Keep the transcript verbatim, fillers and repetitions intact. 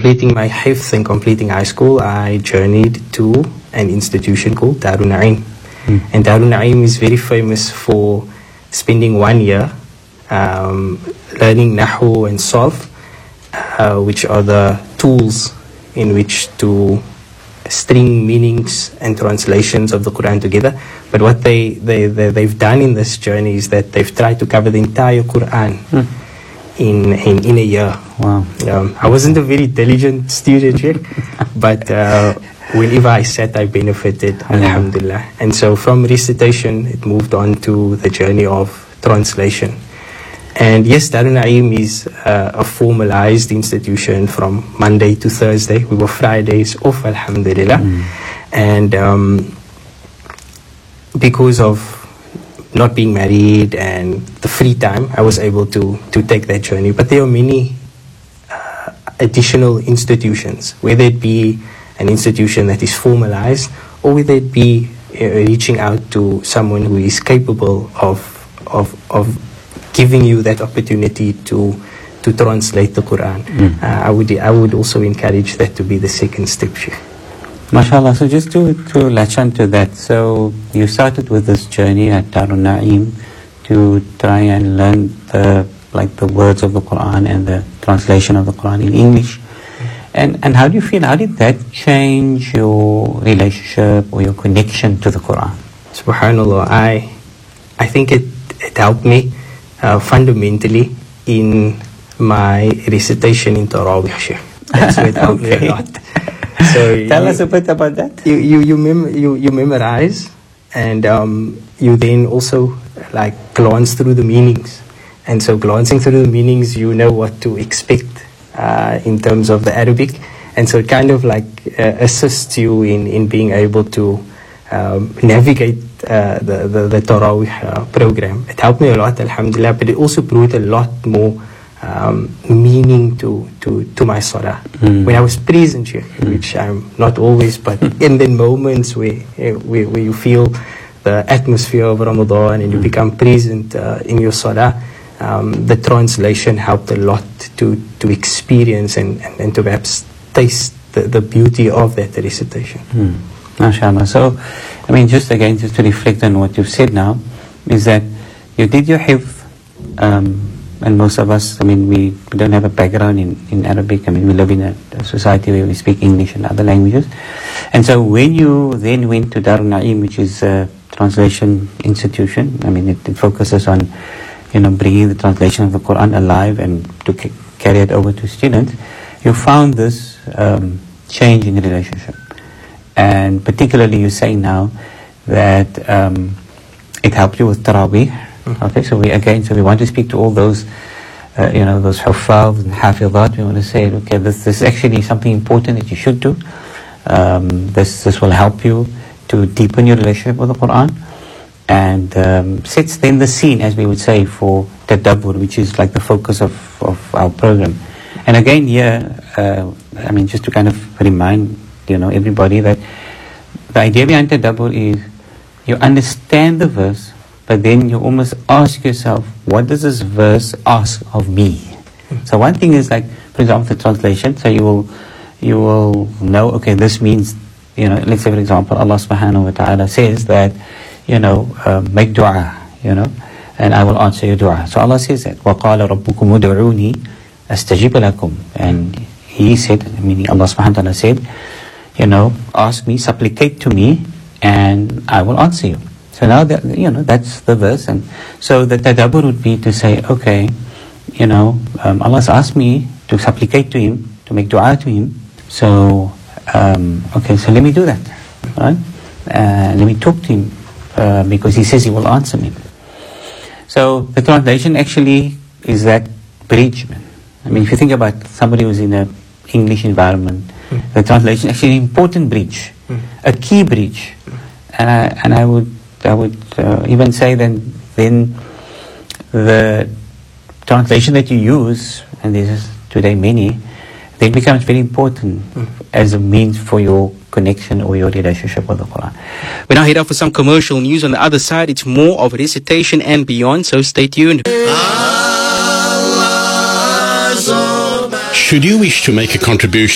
completing my hifz and completing high school, I journeyed to an institution called Darul Naim. Mm. And Darul Naim is very famous for spending one year um, learning Nahu and Sarf, uh, which are the tools in which to string meanings and translations of the Quran together. But what they, they, they, they've done in this journey is that they've tried to cover the entire Quran mm. in, in, in a year. Wow. Um, I wasn't a very diligent student yet, but uh, whenever I sat, I benefited, alhamdulillah. And so from recitation, it moved on to the journey of translation. And yes, Darul Naim is uh, a formalized institution from Monday to Thursday. We were Fridays off, alhamdulillah. Mm. And um, because of not being married and the free time, I was able to, to take that journey. But there are many uh, additional institutions, whether it be an institution that is formalized or whether it be uh, reaching out to someone who is capable of, of, of giving you that opportunity to to translate the Quran. Mm. Uh, I would I would also encourage that to be the second step, Sheikh. MashaAllah. So just to, to latch on to that, so you started with this journey at Darul Naim to try and learn the like the words of the Quran and the translation of the Quran in English. And and how do you feel? How did that change your relationship or your connection to the Quran? Subhanallah, I I think it, it helped me uh, fundamentally in my recitation in Tarawih, Sheikh. That's what helped okay. me a lot. So tell you, us a bit about that. You you you, mem- you, you memorize, and um, you then also like glance through the meanings. And so glancing through the meanings, you know what to expect uh, in terms of the Arabic. And so it kind of like uh, assists you in, in being able to um, navigate uh, the, the, the Tarawih uh, program. It helped me a lot, alhamdulillah, but it also brought a lot more um, meaning to, to, to my salah. Mm. When I was present, mm. which I'm not always, but in the moments where, where, where you feel the atmosphere of Ramadan and you mm. become present uh, in your salah, Um, the translation helped a lot to, to experience and, and, and to perhaps taste the, the beauty of that recitation. Hmm. MashaAllah. So, I mean, just again, just to reflect on what you've said now, is that you did your hifz, um, and most of us, I mean, we, we don't have a background in, in Arabic. I mean, we live in a, a society where we speak English and other languages. And so when you then went to Darul Naim, which is a translation institution, I mean, it, it focuses on you know, bringing the translation of the Quran alive and to c- carry it over to students, you found this um, change in the relationship. And particularly you say now that um, it helped you with Taraweeh. Mm-hmm. Okay, so we again, so we want to speak to all those, uh, you know, those Huffaz and Hafizat. We want to say, okay, this, this is actually something important that you should do. Um, this, this will help you to deepen your relationship with the Quran. And um, sets then the scene, as we would say, for Tadabbur, which is like the focus of, of our program. And again here, uh, I mean, just to kind of remind, you know, everybody that the idea behind Tadabbur is you understand the verse, but then you almost ask yourself, what does this verse ask of me? So one thing is like, for example, the translation. So you will, you will know, okay, this means, you know, let's say for example, Allah subhanahu wa ta'ala says that, you know, uh, make dua, you know, and I will answer your dua. So Allah says that, وَقَالَ رَبُّكُمُ دُعُونِي أَسْتَجِبَ لَكُمْ. And He said, meaning Allah subhanahu wa ta'ala said, you know, ask me, supplicate to me, and I will answer you. So now, that, you know, that's the verse. And so the tadabbur would be to say, okay, you know, um, Allah has asked me to supplicate to Him, to make dua to Him. So, um, okay, so let me do that, right? Uh, let me talk to Him. Uh, because He says He will answer me. So the translation actually is that bridge. I mean, if you think about somebody who's in an English environment, mm. the translation is actually an important bridge, mm. a key bridge. And I, and I would I would uh, even say that then the translation that you use, and this is today many, then becomes very important mm. as a means for your connection or your relationship with the Quran. We're now head out for some commercial news. On the other side, it's more of recitation and beyond, so stay tuned. Should you wish to make a contribution